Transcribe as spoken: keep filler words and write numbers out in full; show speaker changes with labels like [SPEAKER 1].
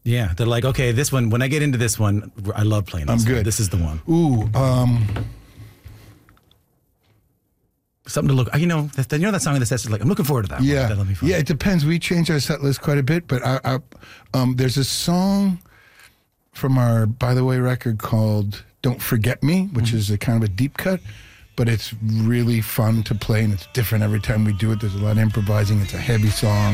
[SPEAKER 1] Yeah, they're like, okay, this one, when I get into this one, I love playing this
[SPEAKER 2] I'm
[SPEAKER 1] one.
[SPEAKER 2] good.
[SPEAKER 1] This is the one.
[SPEAKER 2] Ooh, um...
[SPEAKER 1] Something to look, you know, that, you know that song that says, like, I'm looking forward to that
[SPEAKER 2] yeah.
[SPEAKER 1] one. That'll be fun.
[SPEAKER 2] Yeah, it depends. We change our set list quite a bit, but I, I, um, there's a song from our By the Way record called Don't Forget Me, which mm-hmm. is a kind of a deep cut, but it's really fun to play, and it's different every time we do it. There's a lot of improvising. It's a heavy song.